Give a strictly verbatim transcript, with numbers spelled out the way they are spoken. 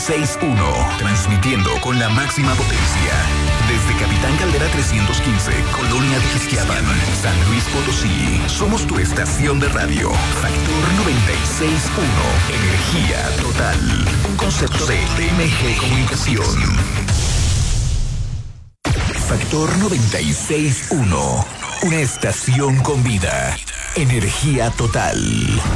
seis punto uno, transmitiendo con la máxima potencia. Desde Capitán Caldera trescientos quince, Colonia de Ixquiapan, San Luis Potosí. Somos tu estación de radio. Factor noventa y seis punto uno. Energía total. Un concepto de T M G Comunicación. Factor noventa y seis punto uno. Una estación con vida. Energía total.